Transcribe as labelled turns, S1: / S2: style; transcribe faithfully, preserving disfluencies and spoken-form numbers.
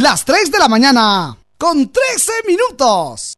S1: las tres de la mañana, con trece minutos.